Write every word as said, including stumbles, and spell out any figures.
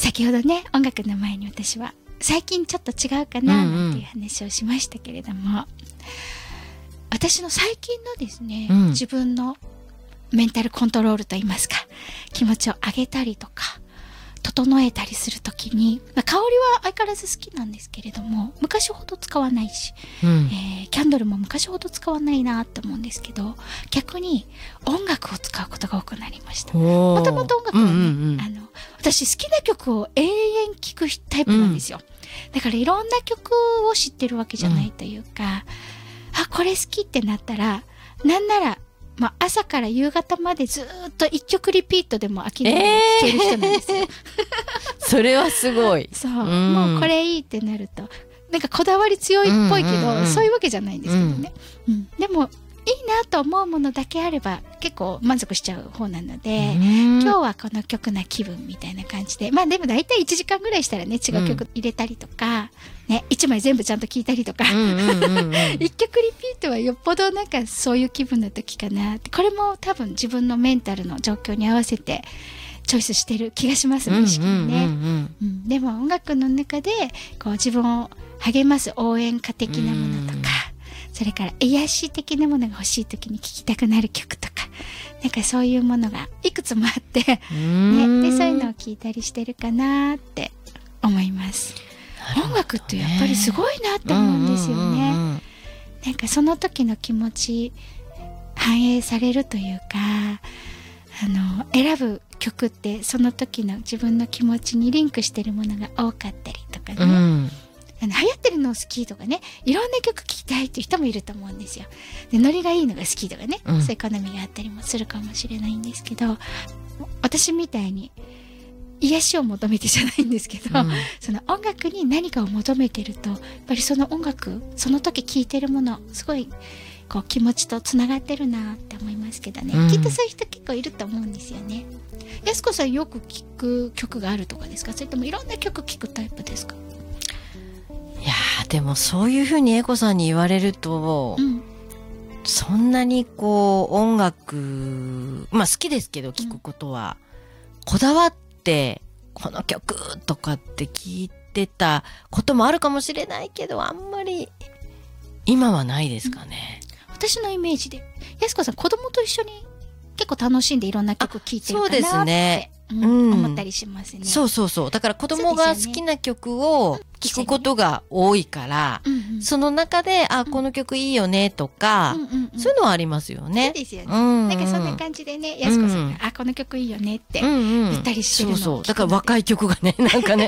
先ほどね音楽の前に私は最近ちょっと違うかななんていう話をしましたけれども、うんうん、私の最近のですね、うん、自分のメンタルコントロールといいますか、気持ちを上げたりとか整えたりするときに、まあ、香りは相変わらず好きなんですけれども、昔ほど使わないし、うん、えー、キャンドルも昔ほど使わないなって思うんですけど、逆に音楽を使うことが多くなりました。もともと音楽はね、うんうんうん、あの私好きな曲を永遠聴くタイプなんですよ、うん、だからいろんな曲を知ってるわけじゃないというか、うん、あ、これ好きってなったら、なんならまあ、朝から夕方までずっと一曲リピートでも飽きないで聴ける人なんですよ、えー、 それはすごい。 そう、うん、もうこれいいってなるとなんかこだわり強いっぽいけど、うんうんうん、そういうわけじゃないんですけどね、うんうん、でもいいなと思うものだけあれば結構満足しちゃう方なので、今日はこの曲な気分みたいな感じで、まあでも大体いちじかんぐらいしたらね違う曲入れたりとか、うん、ね、いちまい全部ちゃんと聴いたりとか、うんうんうんうん、いっきょくリピートはよっぽどなんかそういう気分の時かなって、これも多分自分のメンタルの状況に合わせてチョイスしてる気がしますね、意識にね、うんうんうん、でも音楽の中でこう自分を励ます応援歌的なものとか、うん、それから癒し的なものが欲しい時に聴きたくなる曲とか、なんかそういうものがいくつもあって、ね、でそういうのを聴いたりしてるかなって思います、ね、音楽ってやっぱりすごいなって思うんですよね、うんうんうんうん、なんかその時の気持ち反映されるというか、あの選ぶ曲ってその時の自分の気持ちにリンクしてるものが多かったりとかね、うん、あの流行ってるの好きとかね、いろんな曲聴きたいっていう人もいると思うんですよ。でノリがいいのが好きとかね、うん、そういう好みがあったりもするかもしれないんですけど、私みたいに癒しを求めてじゃないんですけど、うん、その音楽に何かを求めてるとやっぱりその音楽その時聴いてるものすごいこう気持ちとつながってるなって思いますけどね、うん、きっとそういう人結構いると思うんですよね。やすこさんよく聴く曲があるとかですか、それともいろんな曲聴くタイプですか？ いやーでもそういうふうにエコさんに言われると、うん、そんなにこう音楽まあ好きですけど聴くことは、うん、こだわってこの曲とかって聞いてたこともあるかもしれないけど、あんまり今はないですかね、 うん、私のイメージでやすこさん子供と一緒に結構楽しんでいろんな曲聴いてるかなって、そうですね、うんうん、思ったりしますね。 そうそうそう、だから子供が好きな曲を聴くことが多いから、そ、ねうんうん、その中であこの曲いいよねとか、うんうんうん、そういうのはありますよね。 そうですよね、うんうん、なんかそんな感じでね、やすこさんが、うん、あこの曲いいよねって言ったりしてるの、 うんうん、そうそう、だから若い曲がねなんかね